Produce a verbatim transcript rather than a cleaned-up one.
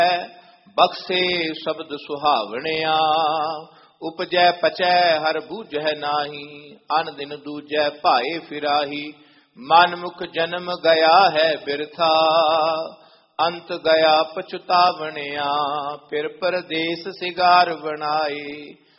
ਬਖਸ਼ੇ ਸ਼ਬਦ ਸੁਹਾਵਣਿਆ। ਉਪਜੈ ਪਚੈ ਹਰ ਬੂਝੈ ਨਾਹੀ, ਅਨ ਦਿਨ ਦੂਜੈ ਭਾਏ ਫਿਰਾਹੀ। ਮਨ ਮੁਖ ਜਨਮ ਗਿਆ ਹੈ ਬਿਰਥਾ, ਅੰਤ ਗਿਆ ਪਛੁਤਾਵਣਿਆ। ਫਿਰ ਪਰਦੇਸ ਸਿਗਾਰ ਬਣਾਏ,